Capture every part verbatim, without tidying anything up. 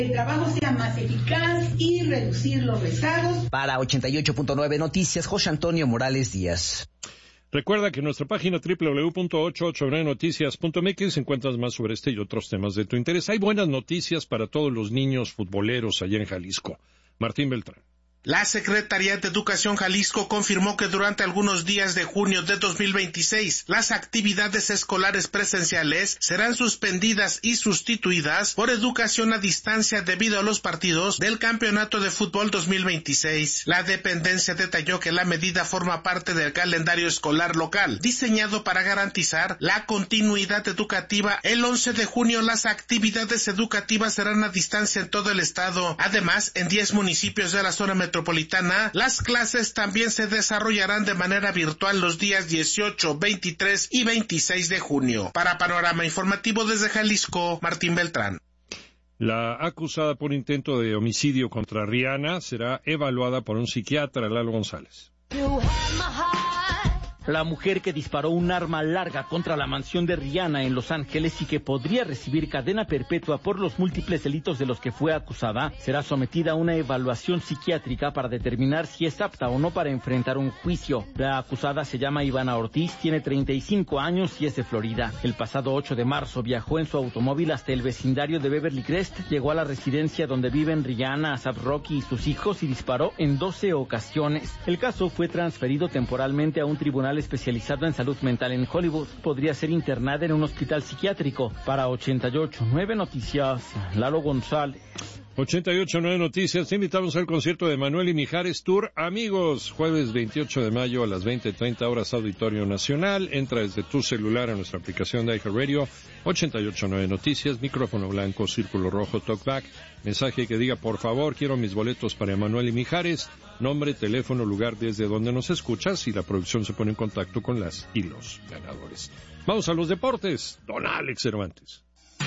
el trabajo sea más eficaz y reducir los rezagos. Para ochenta y ocho punto nueve Noticias, José Antonio Morales Díaz. Recuerda que en nuestra página doble u doble u doble u punto ochenta y ocho nueve noticias punto m x encuentras más sobre este y otros temas de tu interés. Hay buenas noticias para todos los niños futboleros allá en Jalisco. Martín Beltrán. La Secretaría de Educación Jalisco confirmó que durante algunos días de junio de dos mil veintiséis, las actividades escolares presenciales serán suspendidas y sustituidas por educación a distancia debido a los partidos del Campeonato de Fútbol dos mil veintiséis. La dependencia detalló que la medida forma parte del calendario escolar local, diseñado para garantizar la continuidad educativa. El once de junio, las actividades educativas serán a distancia en todo el estado. Además, en diez municipios de la zona metropolitana, metropolitana, las clases también se desarrollarán de manera virtual los días dieciocho, veintitrés y veintiséis de junio. Para Panorama Informativo desde Jalisco, Martín Beltrán. La acusada por intento de homicidio contra Rihanna será evaluada por un psiquiatra, Lalo González. La mujer que disparó un arma larga contra la mansión de Rihanna en Los Ángeles y que podría recibir cadena perpetua por los múltiples delitos de los que fue acusada, será sometida a una evaluación psiquiátrica para determinar si es apta o no para enfrentar un juicio. La acusada se llama Ivana Ortiz, tiene treinta y cinco años y es de Florida. El pasado ocho de marzo viajó en su automóvil hasta el vecindario de Beverly Crest, llegó a la residencia donde viven Rihanna, A$AP Rocky y sus hijos y disparó en doce ocasiones. El caso fue transferido temporalmente a un tribunal especializado en salud mental en Hollywood. Podría ser internada en un hospital psiquiátrico. Para ochenta y ocho punto nueve Noticias, Lalo González. ochenta y ocho punto nueve Noticias, te invitamos al concierto de Manuel y Mijares Tour Amigos, jueves veintiocho de mayo a las veinte treinta horas, Auditorio Nacional. Entra desde tu celular a nuestra aplicación de iHeartRadio, ochenta y ocho punto nueve Noticias, micrófono blanco, círculo rojo, talkback, mensaje que diga por favor quiero mis boletos para Manuel y Mijares, nombre, teléfono, lugar desde donde nos escuchas y la producción se pone en contacto con las y los ganadores. Vamos a los deportes, don Alex Cervantes.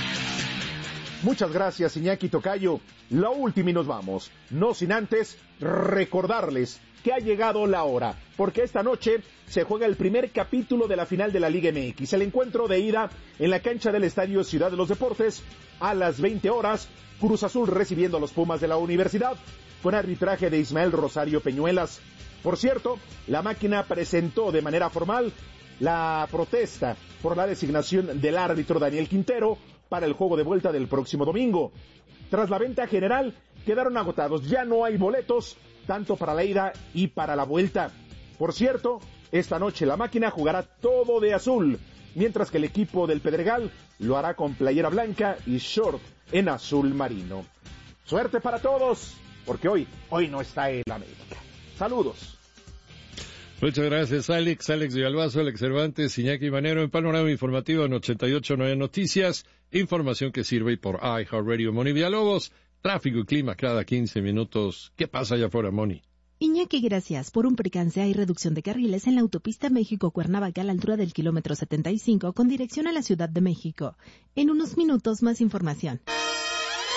Muchas gracias, Iñaki Tocayo. La última y nos vamos. No sin antes recordarles que ha llegado la hora, porque esta noche se juega el primer capítulo de la final de la Liga M X. El encuentro de ida en la cancha del Estadio Ciudad de los Deportes a las veinte horas. Cruz Azul recibiendo a los Pumas de la Universidad con arbitraje de Ismael Rosario Peñuelas. Por cierto, la máquina presentó de manera formal la protesta por la designación del árbitro Daniel Quintero para el juego de vuelta del próximo domingo. Tras la venta general, quedaron agotados. Ya no hay boletos, tanto para la ida y para la vuelta. Por cierto, esta noche la máquina jugará todo de azul, mientras que el equipo del Pedregal lo hará con playera blanca y short en azul marino. Suerte para todos, porque hoy, hoy no está el América. Saludos. Muchas gracias, Alex. Alex Villalbazo, Alex Cervantes, Iñaki Manero, en Panorama Informativo en ochenta y ocho punto nueve Noticias. Información que sirve por iHeartRadio. Moni Villalobos, tráfico y clima cada quince minutos. ¿Qué pasa allá afuera, Moni? Iñaki, gracias. Por un percance hay reducción de carriles en la autopista México-Cuernavaca a la altura del kilómetro setenta y cinco con dirección a la Ciudad de México. En unos minutos más información.